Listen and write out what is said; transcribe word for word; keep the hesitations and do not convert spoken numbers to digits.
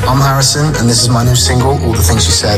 I'm Harrison, and this is my new single, All the Things You Said.